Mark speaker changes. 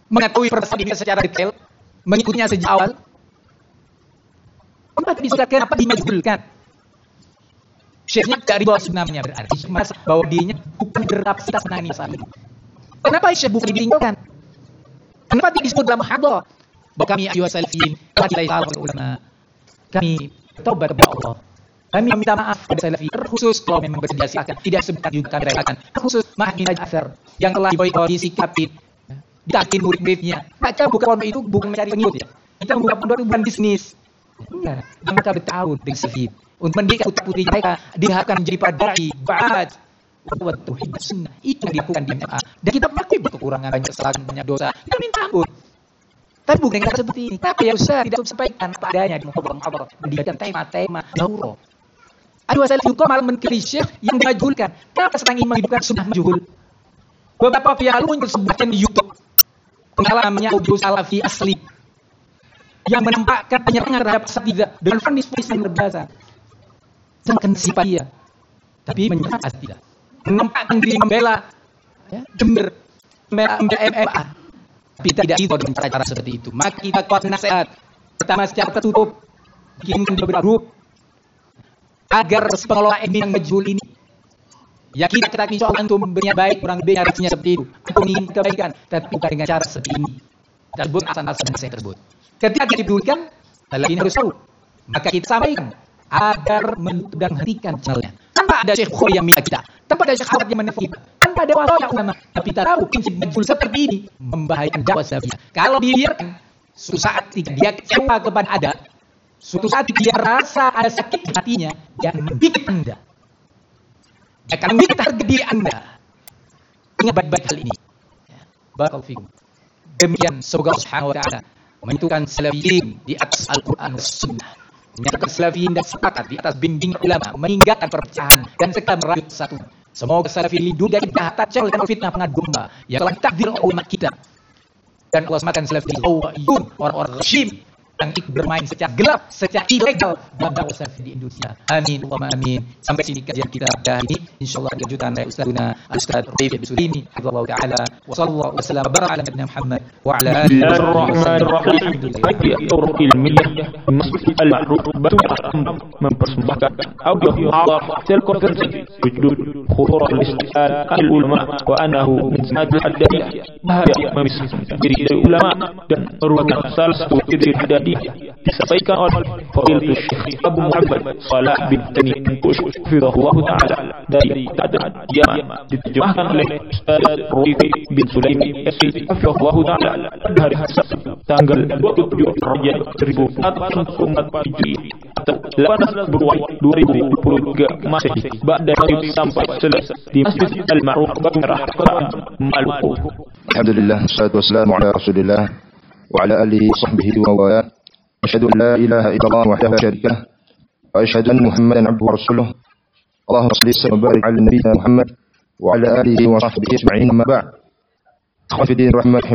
Speaker 1: mengetahui permasalahan ini secara detail, mengikutinya sejak awal. Kenapa disuratkan, apa dimajulkan? Syekhnya dari bawah sunnahnya berarti merasa bahwa dirinya bukan berkapasitas menangani masalah ini. Kenapa Syekh bukan ditinggalkan? Kenapa disebut dalam hadroh? Bahwa kami ayuhas salafiyin, telah kita salah ulama. Kami taubat kepada Allah. Kami meminta maaf kepada salafi, terkhusus kalau memang bersedia silakan. Tidak sebutkan juga kami relakan. Terkhusus Mahdi Najafar yang telah diboikot, disikapin, ditakin murid-muridnya. Baca buka pondok itu bukan mencari pengikut ya. Kita membuka pondok itu bukan bisnis. Enggak, mereka bertahun dengan salafi. Untuk mendidik putri mereka diharapkan menjadi padai, ba'ad, wa tauhid sunnah. Itu yang dilakukan di MA. Dan kita mengakui kekurangan, banyak kesalahan, banyak dosa. Kita minta ampun. Tapi bukan kata seperti ini. Tapi ya usah tidak sampaikan apa adanya di muhadarah, mendidikan tema-tema daurah. Ada salafi kok malah mengkritik Syekh yang dimajulkan. Kenapa sedang ingin menghidupkan sunnah majhul? Beberapa pihak muncul sebutan di YouTube. Kenalan namanya audio salafi asli yang menampakkan penyerangan terhadap asatidzah dengan fonis-fonis yang berbahasa. Sedangkan simpatia, tapi menyerang asatidzah. Menampakkan diri membela Jember, membela MMA. Tapi tidak itu dengan cara-cara seperti itu. Maka kita kuat nasihat. Pertama secara tertutup, kirimkan beberapa grup agar pengelola ini yang majhul ini, ya kita insya Allah untuk berniat baik, kurang lebih harusnya seperti itu. Untuk ingin kebaikan, tapi bukan dengan cara seperti ini. Tersebut alasan-alasan saya tersebut. Ketika dibulkan, lagi harus tahu. Maka kita sampaikan agar menutup dan hentikan channelnya. Tanpa ada Syekh Khoi yang minta kita, tanpa ada Syekh Ahmad yang menafsir, tanpa ada walau yang ulama. Tapi kita tahu prinsip majhul seperti ini membahayakan dakwah salafiyah. Kalau dibiarkan, suatu saat dia kecewa kepada ada, suatu saat dia rasa ada sakit hatinya yang menggigit Anda. Akan menggigit harga diri Anda. Ingat baik-baik hal ini. Barakallahu fikum. Demikian semoga Allah Subhanahu wa taala menentukan salafiyin di atas Al-Qur'an dan Sunnah. Menyatakan salafiyin dan sepakat di atas bimbing ulama, meninggalkan perpecahan dan serta merajut satu. Semoga salafiyin lindungi dari kejahatan dan fitnah pengadu domba yang telah takdir umat kita. Dan Allah semakan salafiyin orang-orang rejim yang bermain secara gelap, secara ilegal dalam dakwah salafi di Indonesia. Amin, Allahumma amin. Sampai sini kajian kita pada ini. Insyaallah kejutan dari Ustazuna Al-Ustaz Raif Bisulini, hafizallahu taala. Wa sallallahu wasallam baraka ala nabiyina Muhammad wa ala alihi
Speaker 2: ilmiah Masjid Al-Ma'ruf Batu mempersembahkan audio telekonferensi wujud khutur al-istiqlal al-ulama wa anahu min sanad al-adiyah bahaya memisahkan diri dari ulama dan merupakan salah satu ciri hadiyah disampaikan oleh Fadilatul Syekh Abu Muhammad Salah bin Tani Kush hafizahullah taala dari Ta'dad Yaman, diterjemahkan oleh Ustaz Raif bin Sulaiman Yasir hafizahullah taala hari Sabtu tanggal 27 Rajab 1444 Hijriah atau 18 Februari 2023 Masehi. Ba'da maghrib sampai selesai di Masjid Al-Ma'ruf Batu Merah, Maluku.
Speaker 3: Alhamdulillah, wassalatu wassalamu ala Rasulillah wa ala alihi wa sahbihi wa mawalah. أشهد أن لا إله إلا الله وحده لا شريك له وأشهد أن محمدا عبده ورسوله. اللهم صل وسلم وبارك على نبينا محمد وعلى آله وصحبه أجمعين. أما بعد، أخواني في الدين، رحمة